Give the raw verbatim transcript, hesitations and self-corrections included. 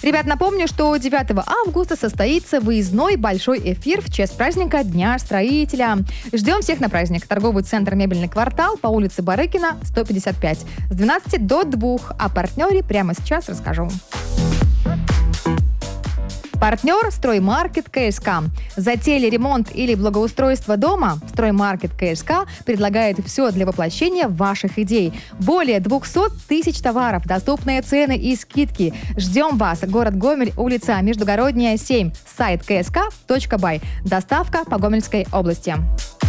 Ребят, напомню, что девятого августа состоится выездной большой эфир в честь праздника Дня строителя. Ждем всех на праздник. Торговый центр «Мебельный квартал» по улице Барыкина, сто пятьдесят пять. С двенадцати до двух. О партнере прямо сейчас расскажу. Партнер «Строймаркет КСК». Затеяли ремонт или благоустройство дома? «Строймаркет КСК» предлагает все для воплощения ваших идей. Более двухсот тысяч товаров, доступные цены и скидки. Ждем вас. Город Гомель, улица Междугородняя, семь. Сайт кск точка бай. Доставка по Гомельской области.